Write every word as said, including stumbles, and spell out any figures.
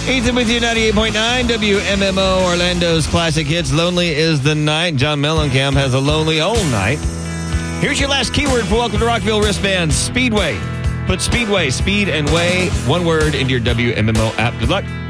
Ethan with you, ninety-eight point nine W M M O, Orlando's classic hits. Lonely is the night. John Mellencamp has a lonely old night. Here's your last keyword for Welcome to Rockville wristbands. Speedway. Put Speedway, speed and way, one word into your W M M O app. Good luck.